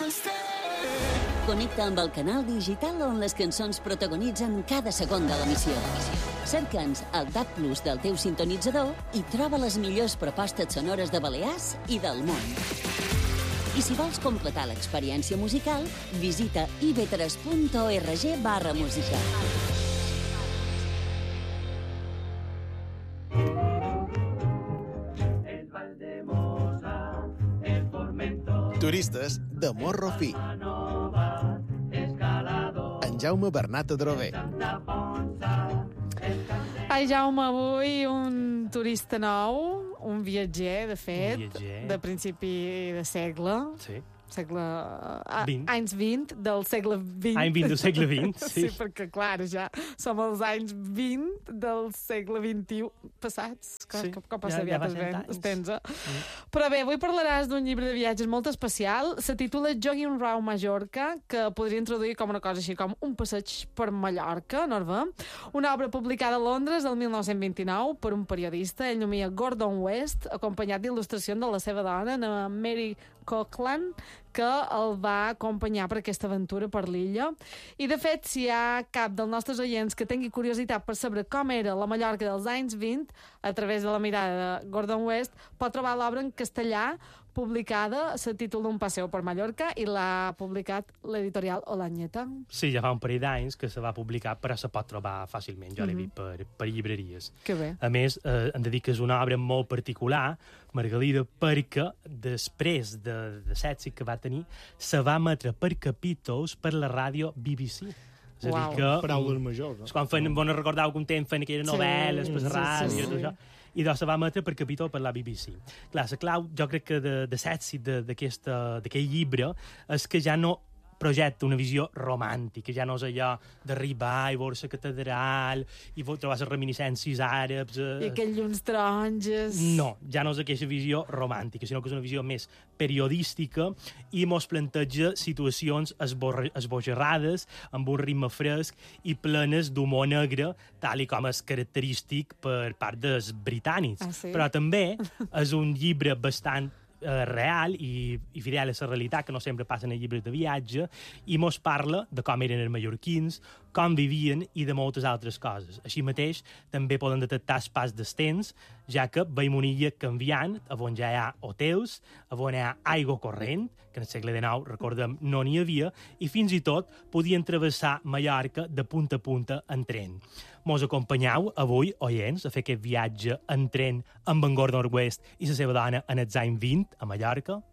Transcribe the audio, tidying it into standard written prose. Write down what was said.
Connecta amb el canal digital on les cançons protagonitzen cada segon de l'emissió. Cerca'ns al DAB+ del teu sintonitzador i troba les millors propostes sonores de Balears i del món. I si vols completar l'experiència musical, visita ib3.org/música. Turistes de Morro Fi. En Jaume Bernat Adrover. Ai, Jaume, avui un turista nou, un viatger, de fet, de principi de segle. Sí. Anys 20 del segle XX. Any 20 del segle XX, sí. Sí, perquè, clar, ja som als anys 20 del segle XXI passats. Sí, Com passa aviat es pensa. Mm. Però bé, avui parlaràs d'un llibre de viatges molt especial. Se titula Jogging Round Mallorca, que podria introduir com una cosa així com un passeig per Mallorca, no ve? Una obra publicada a Londres el 1929 per un periodista, ell nomia Gordon West, acompanyat d'il·lustracions de la seva dona, Mary Coughlin, que el va acompanyar per aquesta aventura per l'illa. I, de fet, si hi ha cap dels nostres oients que tingui curiositat per saber com era la Mallorca dels anys 20, a través de la mirada de Gordon West, pot trobar l'obra en castellà publicada, se títol d'un passeu per Mallorca, i l'ha publicat l'editorial Olanyeta. Sí, ja fa un parell d'anys que se va publicar, però se pot trobar fàcilment. Jo l'he vist per llibreries. Que bé. A més, hem de dir que és una obra molt particular, Margalida, perquè després de l'èxit que va tenir, se va emetre per capítols per la ràdio BBC. És a dir que... Paraules majors, no? Quan vos recordeu que un temps feien aquelles novel·les per la ràdio, tot això, i doncs se va emetre per capítol per la BBC. Clar, la clau, jo crec que de l'èxit d'aquest llibre és que ja no projecta una visió romàntica, ja no és allò d'arribar i veure la catedral i trobar les reminiscències àrabs... I aquells llums taronges... No, ja no és aquesta visió romàntica, sinó que és una visió més periodística i mos planteja situacions esbojarrades, amb un ritme fresc i plenes d'humor negre, tal i com és característic per part dels britànics. Ah, sí? Però també és un llibre bastant real i fidel a la realitat, que no sempre passen en llibres de viatge, i mos parla de com eren els mallorquins, com vivien i de moltes altres coses. Així mateix, també poden detectar el pas dels temps, ja que veiem una illa canviant, on ja hi ha hotels, on hi ha aigua corrent, que en el segle XIX, recordem, no n'hi havia, i fins i tot podien travessar Mallorca de punta a punta en tren. Mos acompanyeu avui, oients, a fer aquest viatge en tren amb en Gordon West i la seva dona en els anys 20 a Mallorca?